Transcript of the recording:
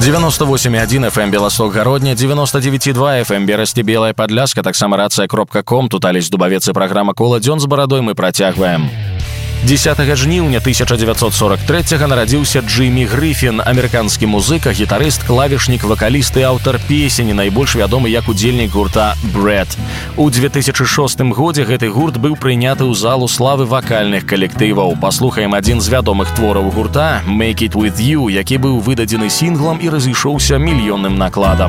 98,1 FM Белосток-Гародня, 99,2 FM Берасці Белая Падляшка, таксама рацыя.ком. Тут Алесь Дубавец і праграма «Кола дзён з барадой» мы працягваем. 10 жніўня 1943-го нарадзіўся Джиммі Грыфін, амерыканскі музыка, гітарыст, клавішнік, вакаліст і аўтар песень, найбольш вядомы як удзельнік гурта «Брэд». У 2006 годзе гэты гурт быў прыняты ў залу славы вакальных калектываў. Паслухаем адзін з вядомых твораў гурта «Make It With You», які быў выдадзены сінглам і разышоўся мільённым накладам.